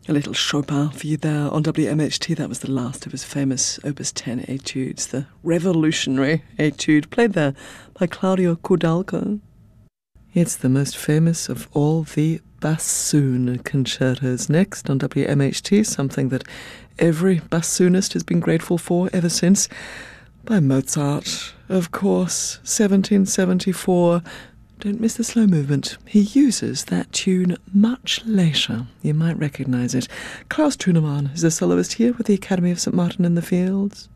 A little Chopin for you there on WMHT. That was the last of his famous Opus 10 etudes, the revolutionary etude, played there by Claudio Kudalko. It's the most famous of all the bassoon concertos. Next on WMHT, something that every bassoonist has been grateful for ever since, by Mozart, of course, 1774. Don't miss the slow movement. He uses that tune much later. You might recognize it. Klaus Thunemann is a soloist here with the Academy of St. Martin in the Fields.